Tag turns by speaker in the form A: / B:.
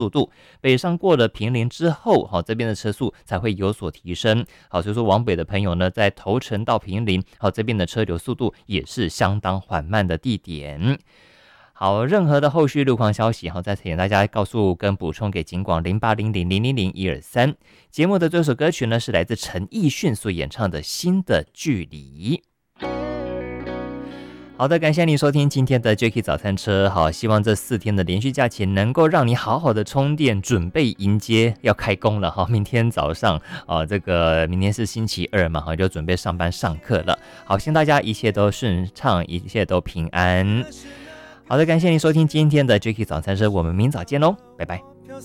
A: 速度，北上过了坪林之后，这边的车速才会有所提升。好，所以说往北的朋友呢，在头城到坪林，这边的车流速度也是相当缓慢的地点。好，任何的后续路况消息，再请大家告诉跟补充给警广0800000123。节目的这首歌曲呢，是来自陈奕迅所演唱的《新的距离》。好的，感谢你收听今天的 Jacky 早餐车。好，希望这4天的连续假期能够让你好好的充电，准备迎接要开工了。明天早上这个明天是星期2嘛，就准备上班上课了。好，希望大家一切都顺畅，一切都平安。好的，感谢你收听今天的 Jacky 早餐车，我们明早见喽，拜拜。